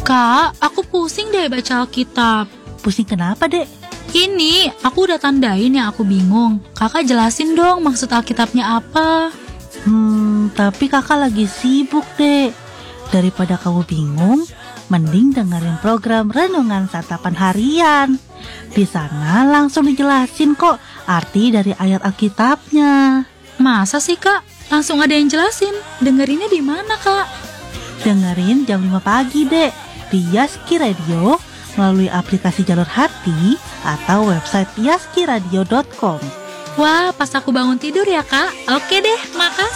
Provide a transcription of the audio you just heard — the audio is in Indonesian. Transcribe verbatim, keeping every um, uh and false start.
Kak, aku pusing deh baca Alkitab. Pusing kenapa, Dek? Ini, aku udah tandain yang aku bingung. Kakak jelasin dong maksud Alkitabnya apa. Hmm, tapi kakak lagi sibuk, Dek. Daripada kamu bingung, mending dengerin program Renungan Santapan Harian. Di sana langsung dijelasin kok arti dari ayat Alkitabnya. Masa sih, Kak? Langsung ada yang jelasin. Dengerinnya di mana, Kak? Dengerin jam lima pagi, Dek, di Yaski Radio melalui aplikasi Jalur Hati atau website yaski radio dot com. Wah, pas aku bangun tidur ya, Kak. Oke deh, makasih.